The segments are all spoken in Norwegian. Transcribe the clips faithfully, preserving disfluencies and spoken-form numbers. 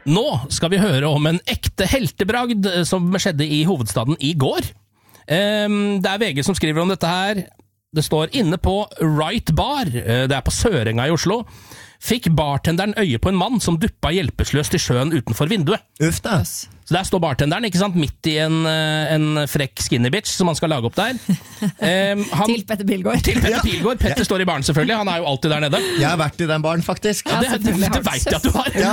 Nå skal vi høre om en ekte heltebragd som skjedde i hovedstaden i går. Det er V G som skriver om dette her. Det står inne på Right Bar, det er på Sørenga i Oslo. Fikk bartenderen øye på en mann som duppa hjelpeløst i sjøen utenfor vinduet. Uff da. Så der står bartenderen, ikke sant, midt i en, en frekk skinny bitch som han skal lage opp der. Um, han, til Petter Pilgaard. Til Petter Pilgaard. Petter ja. Står i baren selvfølgelig, han er jo alltid der nede. Jeg har vært i den baren faktisk. Ja, det, det, det, det vet jeg at du har.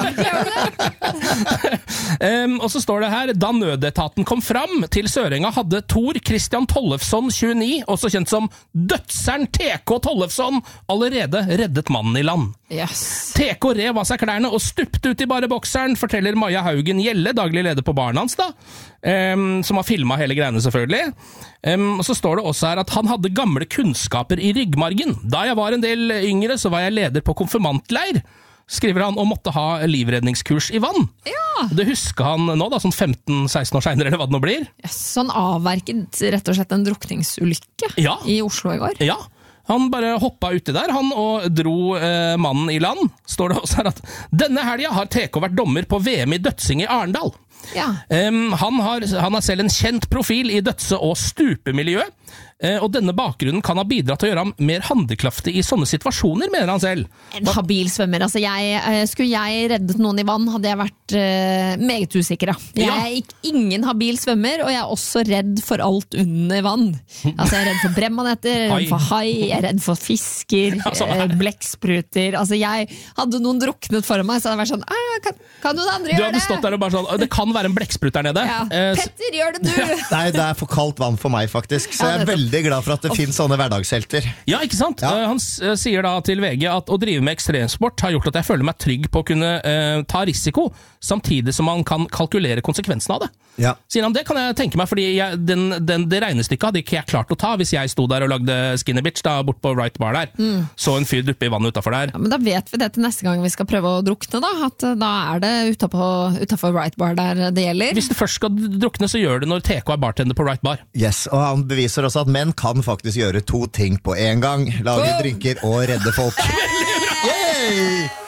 Ja. um, og så står det her, da nødetaten kom fram til Sørenga hadde Tor Christian Tollefsson, tjueni, også kjent som dødseren T K Tollefsson, allerede reddet mannen i land. Yes. T K rev av seg klærne og stupte ut i bare bokseren, forteller Maja Haugen Gjelle, daglig leder på baren hans da, um, som har filmet hele greiene selvfølgelig. Um, og så står det også her at han hadde gamle kunnskaper i ryggmargen. Da jeg var en del yngre, så var jeg leder på konfirmantleir, skriver han, og måtte ha livredningskurs i vann. Ja. Det husker han nå da, sånn femten seksten år senere, eller hva det nå blir. Yes, så han avverket rett og slett en drukningsulykke ja. I Oslo i går. Ja. Han bare hoppa uti der, han, og dro eh, mannen i land. Står det også her at denne helgen har T K vært dommer på V M i dødsing i Arendal. Ja. Um, han, har, han har selv en kjent profil i dødse- og stupemiljøet, uh, og denne bakgrunnen kan ha bidratt til å gjøre ham mer handlekraftig i sånne situasjoner, mener han selv. En habil svømmer, altså jeg, uh, skulle jeg reddet noen i vann, hadde jeg vært uh, meget usikker. Jeg ja. er ikke, ingen habil svømmer, og jeg er også redd for alt under vann. Altså jeg er redd for bremmanetter, jeg er redd for hai, jeg er redd for fisker, altså, uh, blekkspruter. Altså jeg hadde noen druknet foran meg, så hadde jeg vært sånn, kan, kan noen andre du gjøre det? Du hadde stått der og bare sånn, det kan være en blekksprut der nede. Ja. Uh, Petter, gjør det du! Nei, det er for kaldt vann for meg faktisk, så jeg er veldig glad for at det finnes sånne hverdagshelter. Ja, ikke sant? Ja. Uh, han uh, sier da til V G at å drive med ekstremsport har gjort at jeg føler meg trygg på å kunne uh, ta risiko, samtidig som man kan kalkulere konsekvensene av det. Ja. Sier han, det kan jeg tenke meg, fordi jeg, den, den, det regnestykket hadde ikke jeg klart å ta hvis jeg sto der og lagde skinny bitch da, bort på Right Bar der. Mm. Så en fyr duppe i vannet utenfor der. Ja, men da vet vi det til neste gang vi skal prøve å drukne da, at uh, da er det utenfor, utenfor Right Bar der det gjelder. Hvis du først skal drukne, så gjør det når T K er bartender på Right Bar. Yes, og han beviser også at menn kan faktisk gjøre to ting på en gang. Lage drinker og redde folk. Yay!